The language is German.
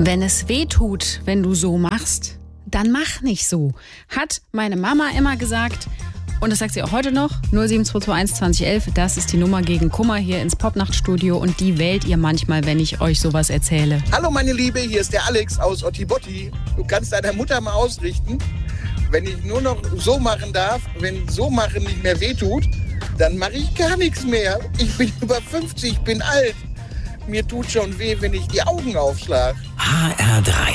Wenn es weh tut, wenn du so machst, dann mach nicht so. Hat meine Mama immer gesagt. Und das sagt sie auch heute noch. 07221 2011, das ist die Nummer gegen Kummer hier ins Popnachtstudio. Und die wählt ihr manchmal, wenn ich euch sowas erzähle. Hallo meine Liebe, hier ist der Alex aus Ottibotti. Du kannst deiner Mutter mal ausrichten, wenn ich nur noch so machen darf, wenn so machen nicht mehr wehtut, dann mache ich gar nichts mehr. Ich bin über 50, bin alt. Mir tut schon weh, wenn ich die Augen aufschlage. HR3